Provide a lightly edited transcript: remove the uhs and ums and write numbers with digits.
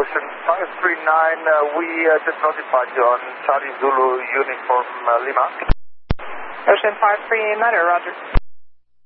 Ocean 539, we just notified you on Charlie Zulu Uniform Lima. Ocean 539, roger.